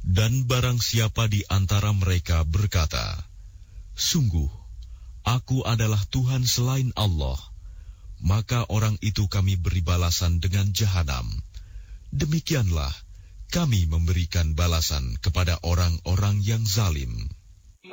Dan barang siapa di antara mereka berkata, "Sungguh, aku adalah Tuhan selain Allah," maka orang itu kami beri balasan dengan jahanam. Demikianlah kami memberikan balasan kepada orang-orang yang zalim.